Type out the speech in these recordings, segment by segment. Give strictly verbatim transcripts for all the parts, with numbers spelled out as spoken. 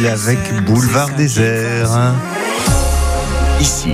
Ville avec Boulevard Désert. Ici,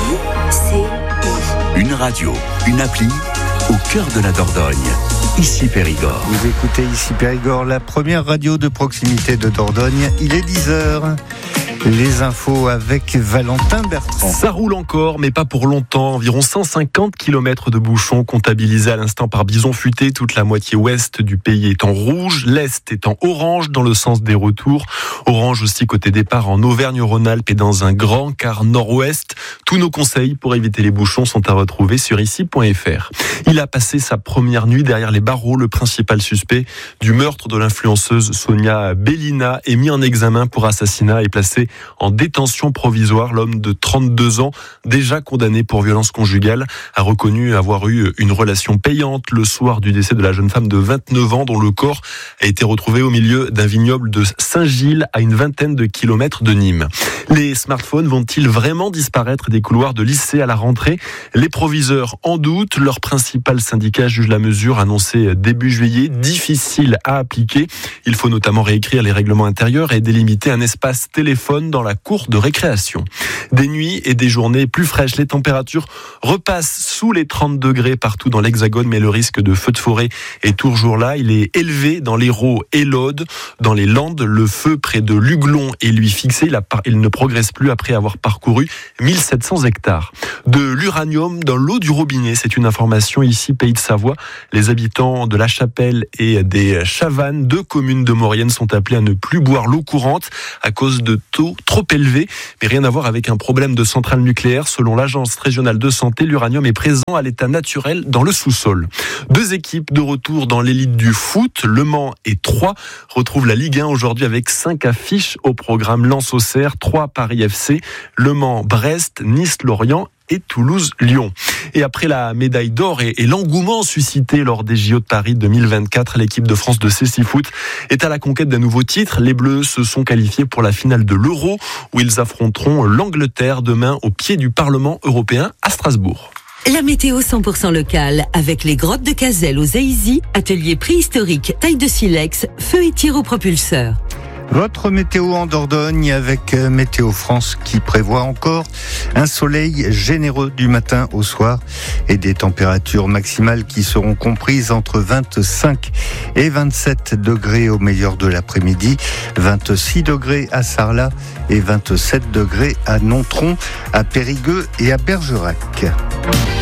une radio, une appli au cœur de la Dordogne. Ici Périgord. Vous écoutez Ici Périgord, la première radio de proximité de Dordogne. Il est dix heures. Les infos avec Valentin Bertrand. Ça roule encore, mais pas pour longtemps. Environ cent cinquante kilomètres de bouchons comptabilisés à l'instant par Bison Futé. Toute la moitié ouest du pays est en rouge, l'est est en orange dans le sens des retours. Orange aussi côté départ en Auvergne-Rhône-Alpes et dans un grand quart nord-ouest. Tous nos conseils pour éviter les bouchons sont à retrouver sur ici point f r. Il a passé sa première nuit derrière les barreaux. Le principal suspect du meurtre de l'influenceuse Sonia Bellina est mis en examen pour assassinat et placé en détention provisoire. L'homme de trente-deux ans, déjà condamné pour violence conjugale, a reconnu avoir eu une relation payante le soir du décès de la jeune femme de vingt-neuf ans dont le corps a été retrouvé au milieu d'un vignoble de Saint-Gilles à une vingtaine de kilomètres de Nîmes. Les smartphones vont-ils vraiment disparaître des couloirs de lycée à la rentrée ? Les proviseurs en doutent. Leur principal syndicat juge la mesure annoncée début juillet difficile à appliquer. Il faut notamment réécrire les règlements intérieurs et délimiter un espace téléphone dans la cour de récréation. Des nuits et des journées plus fraîches. Les températures repassent sous les trente degrés partout dans l'Hexagone, mais le risque de feu de forêt est toujours là. Il est élevé dans l'Hérault et l'Aude. Dans les Landes, le feu près de Luglon est lui fixé. Il, a, il ne progresse plus après avoir parcouru mille sept cents hectares. De l'uranium dans l'eau du robinet, c'est une information ici, Pays de Savoie. Les habitants de La Chapelle et des Chavannes, deux communes de Maurienne, sont appelés à ne plus boire l'eau courante à cause de taux trop élevés, mais rien à voir avec un problème de centrale nucléaire. Selon l'Agence régionale de santé, l'uranium est présent à l'état naturel dans le sous-sol. Deux équipes de retour dans l'élite du foot, Le Mans et Troyes, retrouvent la Ligue un aujourd'hui avec cinq affiches au programme. Lens-Auxerre, Troyes, Paris F C, Le Mans, Brest, Nice-Lorient et Toulouse-Lyon. Et après la médaille d'or et, et l'engouement suscité lors des J O de Paris deux mille vingt-quatre, l'équipe de France de cécifoot est à la conquête d'un nouveau titre. Les Bleus se sont qualifiés pour la finale de l'Euro où ils affronteront l'Angleterre demain au pied du Parlement européen à Strasbourg. La météo cent pour cent locale avec les grottes de Cazelles aux Aïsy, atelier préhistorique, taille de silex, feu et tir au propulseur. Votre météo en Dordogne avec Météo France qui prévoit encore un soleil généreux du matin au soir et des températures maximales qui seront comprises entre vingt-cinq et vingt-sept degrés au meilleur de l'après-midi, vingt-six degrés à Sarlat et vingt-sept degrés à Nontron, à Périgueux et à Bergerac.